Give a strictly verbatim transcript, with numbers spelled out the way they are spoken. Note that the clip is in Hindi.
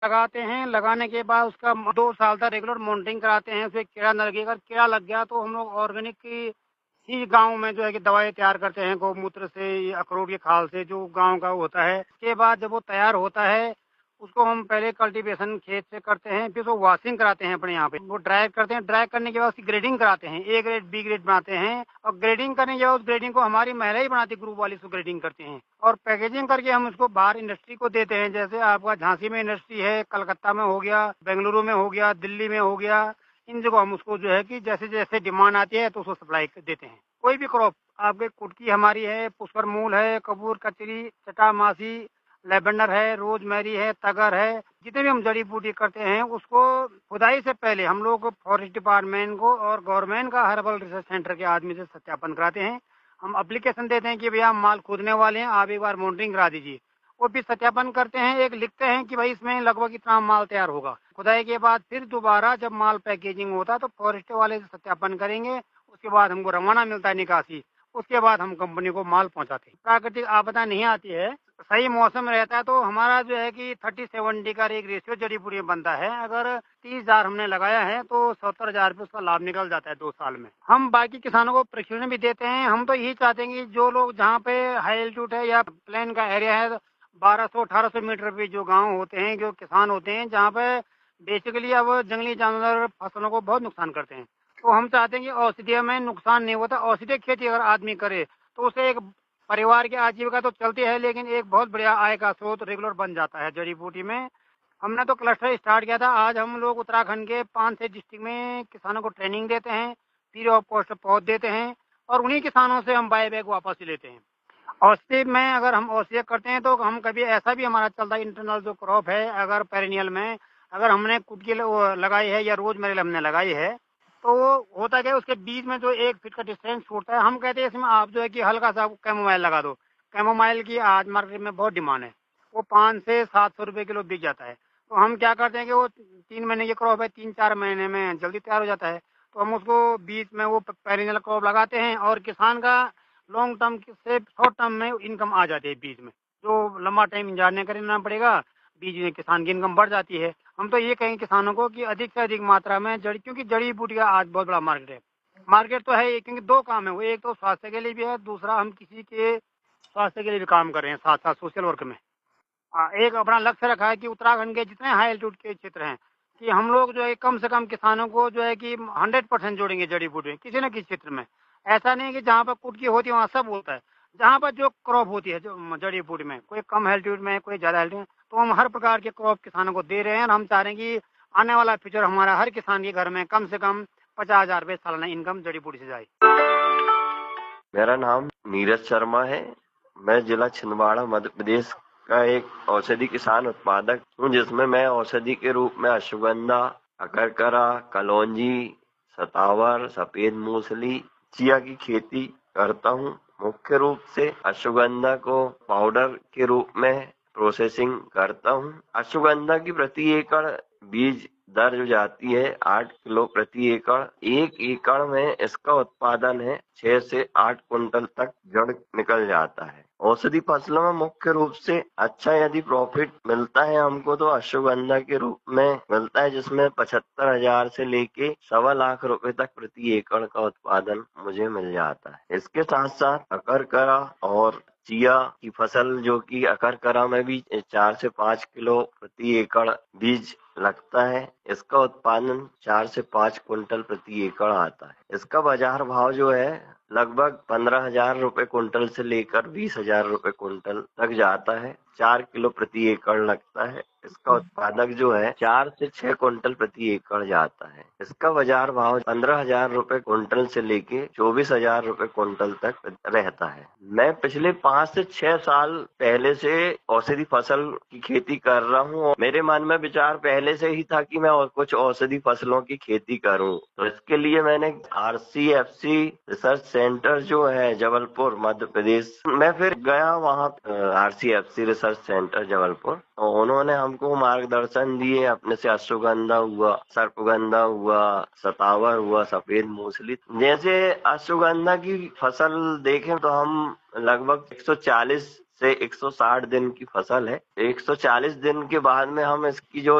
लगाते हैं, लगाने के बाद उसका दो साल तक रेगुलर मॉनिटरिंग कराते हैं, उसपे कीड़ा ना लगेगा। कीड़ा लग गया तो हम लोग ऑर्गेनिक की ही गाँव में जो है कि दवाई तैयार करते हैं, गौमूत्र से, अखरोट की खाल से, जो गाँव का होता है। उसके बाद जब वो तैयार होता है, उसको हम पहले कल्टीवेशन खेत से करते हैं, फिर उसको वॉशिंग कराते हैं अपने यहाँ पे। वो ड्राई करते हैं, ड्राई करने के बाद उसकी ग्रेडिंग कराते हैं, ए ग्रेड, बी ग्रेड बनाते हैं और ग्रेडिंग करने के बाद उस ग्रेडिंग को हमारी महिला ही बनाती है, ग्रुप वाली उसको ग्रेडिंग करते हैं और पैकेजिंग करके हम उसको बाहर इंडस्ट्री को देते हैं। जैसे आपका झांसी में इंडस्ट्री है, कलकत्ता में हो गया, बेंगलुरु में हो गया, दिल्ली में हो गया, इन जगह हम उसको जो है कि जैसे जैसे डिमांड आती है तो उसको सप्लाई देते हैं। कोई भी क्रॉप आपके कुटकी हमारी है, पुष्कर मूल है, कपूर कचरी, चटामासी, लेवेंडर है, रोजमेरी है, तगर है, जितने भी हम जड़ी बूटी करते हैं उसको खुदाई से पहले हम लोग फॉरेस्ट डिपार्टमेंट को और गवर्नमेंट का हर्बल रिसर्च सेंटर के आदमी से सत्यापन कराते हैं। हम एप्लीकेशन देते हैं कि भैया हम माल खोदने वाले हैं, आप एक बार मॉनिटरिंग करा दीजिए। वो भी सत्यापन करते हैं, एक लिखते हैं कि भाई इसमें लगभग इतना माल तैयार होगा। खुदाई के बाद फिर दोबारा जब माल पैकेजिंग होता है तो फॉरेस्ट वाले से सत्यापन करेंगे, उसके बाद हमको रवाना मिलता है निकासी, उसके बाद हम कंपनी को माल पहुंचाते हैं। प्राकृतिक आपदा नहीं आती है, सही मौसम रहता है तो हमारा जो है कि थर्टी सेवेंटी का एक रेशियो जड़ी बूटी में बनता है। अगर तीस हजार हमने लगाया है तो सत्तर हजार रुपये उसका लाभ निकल जाता है दो साल में। हम बाकी किसानों को प्रशिक्षण भी देते हैं। हम तो यही चाहते हैं कि जो लोग जहाँ पे हाई एल्टीट्यूड है या प्लेन का एरिया है, बारह सौ अठारह सौ मीटर पे जो गाँव होते हैं, जो किसान होते हैं, जहाँ पे बेसिकली अब जंगली जानवर फसलों को बहुत नुकसान करते हैं, तो हम चाहते हैं कि औषधीय में नुकसान नहीं होता। औषधीय खेती अगर आदमी करे तो उसे एक परिवार की आजीविका तो चलती है, लेकिन एक बहुत बढ़िया आय का स्रोत रेगुलर बन जाता है जड़ी बूटी में। हमने तो क्लस्टर स्टार्ट किया था। आज हम लोग उत्तराखंड के पांच छह डिस्ट्रिक्ट में किसानों को ट्रेनिंग देते हैं, फ्री ऑफ कॉस्ट पौध देते हैं और उन्हीं किसानों से हम बाय बैग वापस लेते हैं। औषधि में अगर हम औषधि करते हैं तो हम कभी ऐसा भी हमारा चलता है, इंटरनल जो क्रॉप है, अगर पेरिनियल में अगर हमने कुटकी लगाई है या रोजमेरी हमने लगाई है तो वो होता क्या है, उसके बीच में जो एक फीट का डिस्टेंस छूटता है, हम कहते हैं इसमें आप जो है कि हल्का सा कैमोमाइल लगा दो। कैमोमाइल की आज मार्केट में बहुत डिमांड है, वो पाँच से सात सौ रुपये किलो बिक जाता है। तो हम क्या करते हैं कि वो तीन महीने की क्रॉप है, तीन चार महीने में जल्दी तैयार हो जाता है, तो हम उसको बीच में वो पेरिनियल क्रॉप लगाते हैं और किसान का लॉन्ग टर्म से शॉर्ट टर्म में इनकम आ जाती है। बीच में जो लंबा टाइम इंतजार नहीं करना पड़ेगा, बीच में किसान की इनकम बढ़ जाती है। हम तो ये कहेंगे किसानों को कि अधिक से अधिक मात्रा में जड़ी, क्योंकि जड़ी बूटी का आज बहुत बड़ा मार्केट है। मार्केट तो है, क्योंकि दो काम है, वो एक तो स्वास्थ्य के लिए भी है, दूसरा हम किसी के स्वास्थ्य के लिए भी काम कर रहे हैं साथ साथ सोशल वर्क में। आ, एक अपना लक्ष्य रखा है कि उत्तराखंड के जितने हाई एल्टीट्यूड के क्षेत्र हैं कि हम लोग जो है कम से कम किसानों को जो है कि हंड्रेड परसेंट जोड़ेंगे जड़ी बूटी किसी न किसी क्षेत्र में। ऐसा नहीं कि जहाँ पर कुटकी होती है वहाँ सब होता है, जहाँ पर जो क्रॉप होती है जो जड़ी बूटी में, कोई कम एल्टीट्यूड में, कोई ज्यादा एल्टीट्यूड में, तो हम हर प्रकार के क्रॉप किसानों को दे रहे हैं और हम चाह रहे हैं कि आने वाला फ्यूचर हमारा हर किसान के घर में कम से कम पचास हजार रुपये सालाना इनकम जड़ी बूटी से जाए। मेरा नाम नीरज शर्मा है। मैं जिला छिंदवाड़ा मध्य प्रदेश का एक औषधि किसान उत्पादक हूँ, जिसमें मैं औषधि के रूप में अश्वगंधा, अकरकरा, कलौंजी, सतावर, सफेद मूसली, चिया की खेती करता हूँ। मुख्य रूप से अश्वगंधा को पाउडर के रूप में प्रोसेसिंग करता हूँ। अश्वगंधा की प्रति एकड़ बीज दर जो जाती है आठ किलो प्रति एकड़। एक एकड़ में इसका उत्पादन है छह से आठ कुंटल तक जड़ निकल जाता है। औषधि फसलों में मुख्य रूप से अच्छा यदि प्रॉफिट मिलता है हमको तो अश्वगंधा के रूप में मिलता है, जिसमें पचहत्तर हजार से लेके सवा लाख रुपए तक प्रति एकड़ का उत्पादन मुझे मिल जाता है। इसके साथ साथ अकरकरा और चिया की फसल, जो कि अकरकरा में भी चार से पाँच किलो प्रति एकड़ बीज लगता है, इसका उत्पादन चार से पाँच कुंटल प्रति एकड़ आता है। इसका बाजार भाव जो है लगभग पंद्रह हजार रुपए कुंटल से लेकर बीस हजार रुपए कुंटल तक जाता है। चार किलो प्रति एकड़ लगता है। इसका उत्पादक जो है चार से छह कुंटल प्रति एकड़ जाता है। इसका बाजार भाव पंद्रह हजार रुपए कुंटल से लेके चौबीस हजार रुपए कुंटल तक रहता है। मैं पिछले पाँच से छह साल पहले से औषधि फसल की खेती कर रहा हूँ और मेरे मन में विचार पहले से ही था कि मैं और कुछ औषधि फसलों की खेती करूँ। तो इसके लिए मैंने R C F C research centre जो है जबलपुर मध्य प्रदेश में फिर गया, वहाँ R C F C research centre Jabalpur, तो उन्होंने हमको मार्गदर्शन दिए। अपने से अश्वगंधा हुआ, सर्पगंधा हुआ, सतावर हुआ, सफेद मूसली। जैसे अश्वगंधा की फसल देखें तो हम लगभग एक सौ चालीस से एक सौ साठ दिन की फसल है। एक सौ चालीस दिन के बाद में हम इसकी जो